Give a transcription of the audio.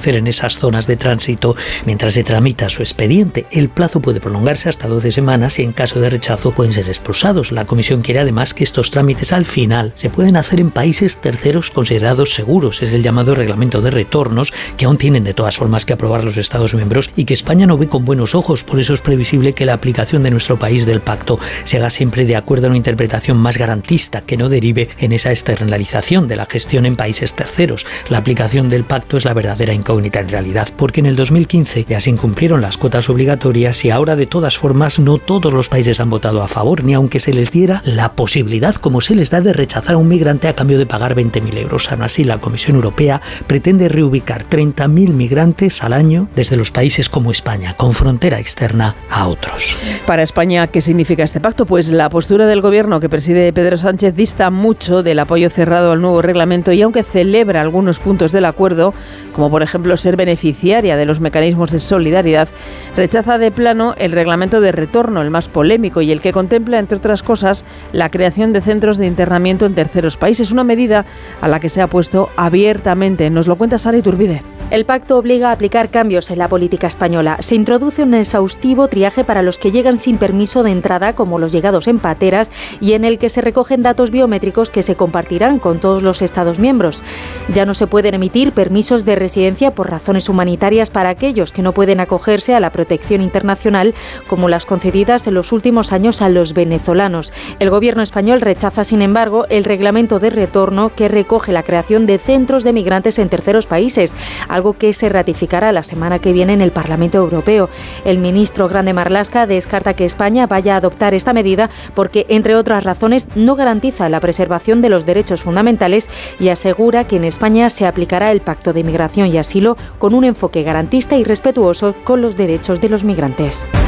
permanecer en esas zonas de tránsito mientras se tramita su expediente. El plazo puede prolongarse hasta 12 semanas y en caso de rechazo pueden ser expulsados. La Comisión quiere además que estos trámites al final se pueden hacer en países terceros considerados seguros. Es el llamado reglamento de retornos, que aún tienen de todas formas que aprobar los Estados miembros y que España no ve con buenos ojos. Por eso es previsible que la aplicación de nuestro país del pacto se haga siempre de acuerdo a una interpretación más garantista, que no derive en esa externalización de la gestión en países terceros. La aplicación del pacto es la verdadera incógnita en realidad, porque en el 2015 ya se incumplieron las cuotas obligatorias y ahora de todas formas no todos los países han votado a favor, ni aunque se les diera la posibilidad, como se les da, de rechazar a un migrante a cambio de pagar 20.000 euros. Aún así, la Comisión Europea pretende reubicar 30.000 migrantes al año desde los países como España, con frontera externa, a otros. Para España, ¿qué significa este pacto? Pues la postura del Gobierno que preside Pedro Sánchez dista mucho del apoyo cerrado al nuevo reglamento y aunque celebra algunos puntos del acuerdo, como por ejemplo ser beneficiaria de los mecanismos de solidaridad, rechaza de plano el reglamento de retorno, el más polémico y el que contempla, entre otras cosas, la creación de centros de internamiento en terceros países, una medida a la que se ha opuesto abiertamente. Nos lo cuenta Sara Iturbide. El pacto obliga a aplicar cambios en la política española. Se introduce un exhaustivo triaje para los que llegan sin permiso de entrada, como los llegados en pateras, y en el que se recogen datos biométricos que se compartirán con todos los Estados miembros. Ya no se pueden emitir permisos de residencia por razones humanitarias para aquellos que no pueden acogerse a la protección internacional, como las concedidas en los últimos años a los venezolanos. El Gobierno español rechaza, sin embargo, el reglamento de retorno que recoge la creación de centros de migrantes en terceros países, algo que se ratificará la semana que viene en el Parlamento Europeo. El ministro Grande Marlaska descarta que España vaya a adoptar esta medida porque, entre otras razones, no garantiza la preservación de los derechos fundamentales y asegura que en España se aplicará el Pacto de Migración y Asilo con un enfoque garantista y respetuoso con los derechos de los migrantes.